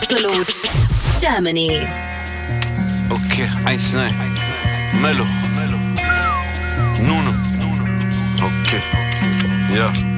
Absolut Germany. Okay, 1-2. Mello. Nuno. Okay. Ja.